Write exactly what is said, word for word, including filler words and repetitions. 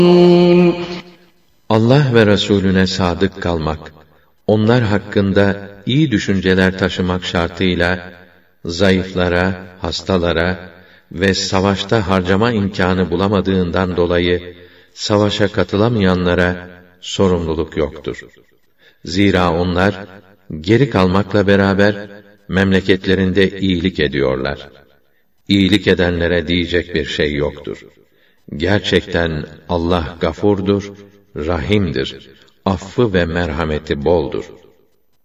Allah ve Resulüne sadık kalmak, onlar hakkında iyi düşünceler taşımak şartıyla, zayıflara, hastalara ve savaşta harcama imkânı bulamadığından dolayı, savaşa katılamayanlara sorumluluk yoktur. Zira onlar, geri kalmakla beraber, memleketlerinde iyilik ediyorlar. İyilik edenlere diyecek bir şey yoktur. Gerçekten Allah gafurdur, rahimdir, affı ve merhameti boldur.